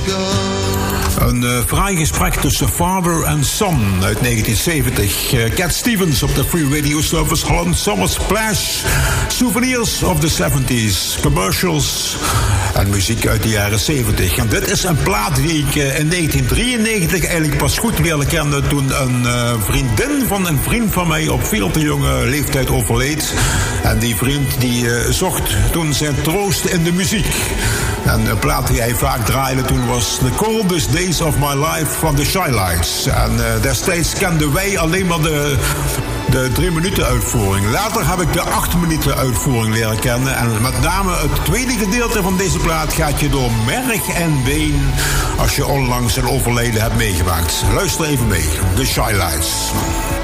Een fraai gesprek tussen father en son uit 1970. Cat Stevens op de Free Radio Service Holland Summer Splash. Souvenirs of the 70s. Commercials en muziek uit de jaren 70. En dit is een plaat die ik in 1993 eigenlijk pas goed leerde kennen toen een vriendin van een vriend van mij op veel te jonge leeftijd overleed. En die vriend die zocht toen zijn troost in de muziek. En de plaat die hij vaak draaide toen was The Coldest Days of My Life van de Shy Lights. En destijds kenden wij alleen maar de 3 minuten uitvoering. Later heb ik de 8 minuten uitvoering leren kennen. En met name het tweede gedeelte van deze plaat gaat je door merg en been als je onlangs een overlijden hebt meegemaakt. Luister even mee. The Shy Lights.